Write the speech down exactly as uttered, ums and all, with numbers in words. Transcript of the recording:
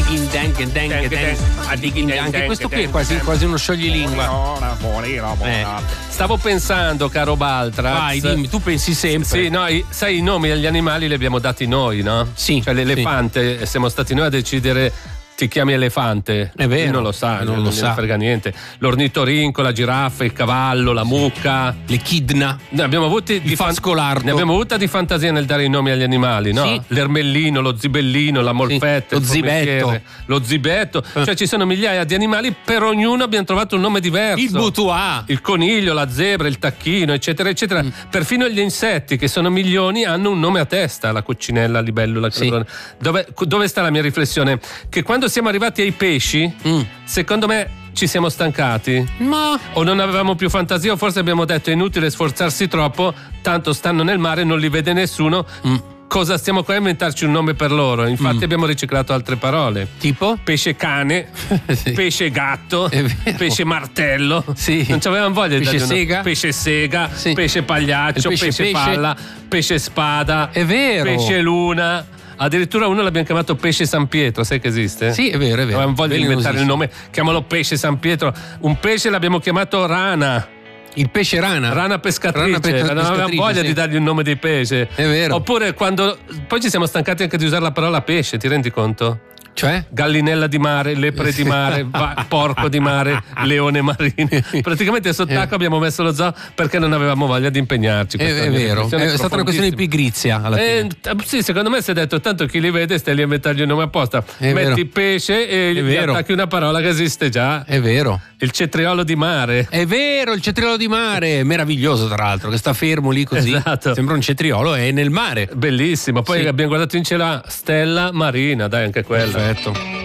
Anche questo qui è quasi, quasi uno scioglilingua. Eh. Stavo pensando, caro Baltra. Vai, dimmi, tu pensi sempre. Sì, no, i, sai, i nomi agli animali li abbiamo dati noi, no? Sì. Cioè l'elefante, sì. Siamo stati noi a decidere. Ti chiami elefante? È vero. Lui non lo sa, non, non lo ne sa. frega niente. L'ornitorinco, la giraffa, il cavallo, la mucca, l'echidna. Ne abbiamo avuti il di fascolardo. Ne abbiamo avuta di fantasia nel dare i nomi agli animali, no? Sì. L'ermellino, lo zibellino, la molfetta, sì. Lo zibetto. Lo zibetto. Eh. Cioè ci sono migliaia di animali, per ognuno abbiamo trovato un nome diverso. Il boutoir. Il coniglio, la zebra, il tacchino, eccetera, eccetera. Mm. Perfino gli insetti, che sono milioni, hanno un nome a testa. La coccinella, libellula, sì. Dove, dove sta la mia riflessione? Che quando siamo arrivati ai pesci, mm. secondo me ci siamo stancati, ma o non avevamo più fantasia, o forse abbiamo detto è inutile sforzarsi troppo, tanto stanno nel mare, non li vede nessuno. Mm. Cosa stiamo qua a inventarci un nome per loro? Infatti mm. abbiamo riciclato altre parole, tipo pesce cane, sì. pesce gatto, pesce martello, sì. non ci avevamo voglia di pesce dargli sega, una... pesce sega, sì. pesce pagliaccio, pesce, pesce, pesce palla, pesce spada, è vero, pesce luna. Addirittura uno l'abbiamo chiamato pesce San Pietro, sai che esiste? Sì, è vero, è vero. Non voglio inventare il nome, chiamalo pesce San Pietro. Un pesce l'abbiamo chiamato rana. Il pesce rana? Rana pescatrice. Rana pe- non avevamo voglia sì. di dargli un nome di pesce. È vero. Oppure quando... Poi ci siamo stancati anche di usare la parola pesce, ti rendi conto? Cioè? Gallinella di mare, lepre di mare, va- porco di mare, leone marino. Praticamente sott'acqua abbiamo messo lo zoo perché non avevamo voglia di impegnarci. È, è vero, è stata una questione di pigrizia alla fine. Eh, sì, secondo me si è detto tanto chi li vede stai lì a inventargli un nome apposta. È Metti vero. pesce e È gli vero. attacchi una parola che esiste già. È vero. Il cetriolo di mare. È vero, il cetriolo di mare, meraviglioso tra l'altro, che sta fermo lì così. Esatto. Sembra un cetriolo, è nel mare. Bellissimo. Poi sì. abbiamo guardato in cielo, stella marina, dai, anche quella. Perfetto.